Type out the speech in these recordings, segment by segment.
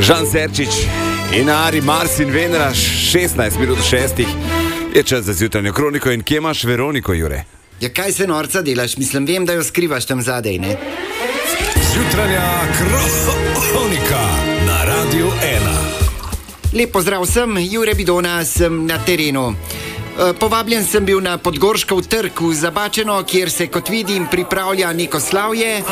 Žan Serčič in Ari Marsin Venera, 16:06 je čas za zjutranjo kroniko. In kje imaš Veroniko, Jure? Ja, kaj se norca delaš? Mislim, vem, da jo skrivaš tam zadej, ne? Zjutranja kronika na Radiu 1. Lep pozdrav vsem, Jure Bidona, sem na terenu. Povabljen sem bil na Podgorškov trg v Zabačeno, kjer se, kot vidim, pripravlja neko slavje.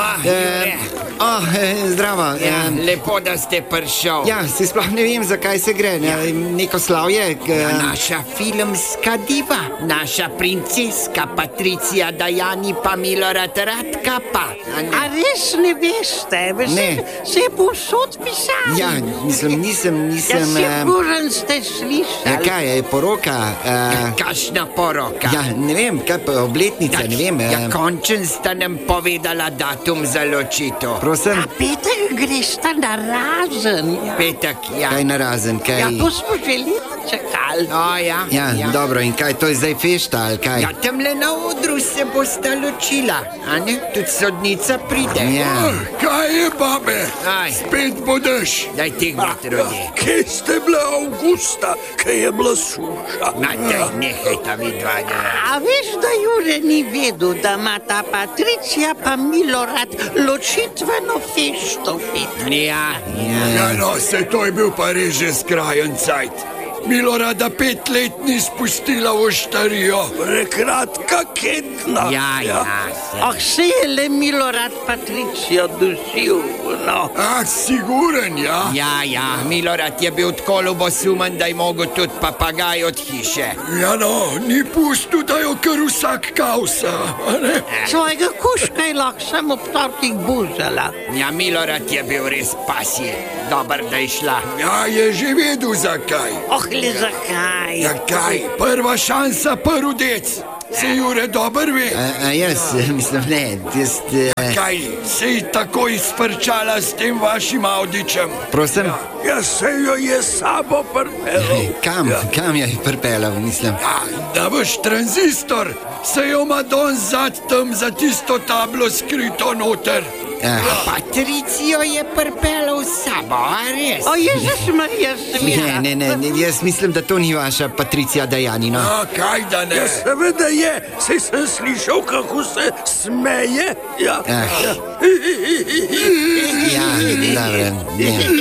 Zdravo. Lepo, da ste prišel. Ja, se sploh ne vem, zakaj se gre. Neko slavje. Naša filmska diva, naša princeska Patricija Dajani pa Milorad Radka pa. A res ne veste? Ne. Se je povsod pisalo. Ja, mislim, nisem... Ja, siguren ste slišali. Kaj je, poroka? Kakšna poroka? Ja, ne vem, kaj pa obletnica, ne vem. Ja, končen sta nam povedala datum za ločitev. Prosim? A petek gresta na razen. Petek, ja. Kaj na razen, kaj? Ja, to smo že leta čakali. Ja, dobro, in kaj, to je zdaj fešta, ali kaj? Ja, tamle na odru se bosta ločila, a ne? Tudi sodnica pride. Ja. Kaj je, babe? Aj. Spet bodaš. Daj tegnat, rodi. Kje ste bila avgusta, kaj je bila suša? Daj, nehaj ta vidvanja. A veš, da Jure ni vedel, da ima ta Patricija pa Milorad ločitveno fešto fit? Ja. Ja, no, se to je bil pa res že skrajen cajt. Milorada 5 let ni spustila v oštarijo. Prekratka ketna. Ja. Oh, se je le Milorad Patricijo dušil, no. Siguren, ja? Ja, Milorad je bil tako ljubosumen, da je mogel tudi papagaj od hiše. Ja, no, ni pustil, da jo kar vsak kausa, a ne? Svojega kuška je lahko samo ob torkih buzala. Ja, Milorad je bil res pasji. Dobar, da je šla. Ja, je že vedel zakaj. Oh, le zakaj? Ja, kaj? Prva šansa, prvi dec. Se Jure dober ve. Jaz, mislim, ne, Kaj, se ji tako izprčala s tem vašim Audičem? Prosim? Ja, se jo je sabo pripelal. Kam je pripelal, mislim? Da boš tranzistor, se jo ima don zad tam za tisto tablo skrito noter. Patricijo je pripelal s sabo, a res? O, Jezus Marija, smija. Ne, jaz mislim, da to ni vaša Patricija Dajani, no. Kaj da ne? Ja, seveda je, saj sem slišal, kako se smeje. Ja, dobro,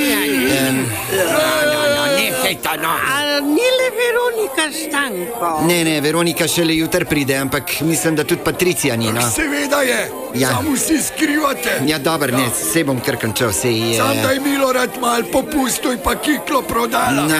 Nehajta, no. A ni le Veronika Stanko? Ne, Veronika šele jutr pride, ampak mislim, da tudi Patricija ni, no. Seveda je, Ja. samo si skrivate. Ja, dobro, ne, se bom kar končal, sej... Sam da je Milorad mal popustil in pa kiklo prodala.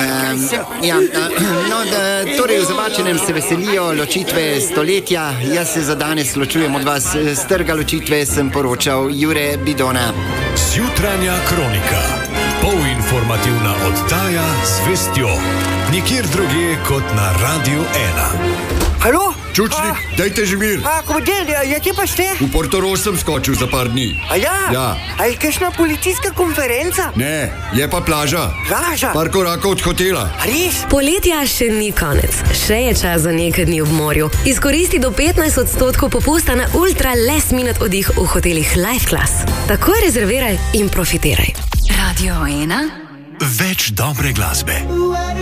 Torej v Zabačenem se veselijo ločitve stoletja. Jaz se za danes ločujem od vas. Z trga ločitve sem poročal Jure Bidona. Zjutranja kronika. Polinformativna oddaja z vestjo. Nikjer drugje kot na Radiu 1. Halo? Čučnik, dajte že mir. Komandir, ja, kje pa ste? V Portorož sem skočil za par dni. A ja? Ja. A je kakšna policijska konferenca? Ne, je pa plaža. Plaža? Par korakov od hotela. A res? Poletja še ni konec, še je čas za nekaj dni ob morju. Izkoristi do 15% popusta na ultra last minute oddih v hotelih Life Class. Takoj rezerviraj in profitiraj. Radio 1. Več dobre glasbe.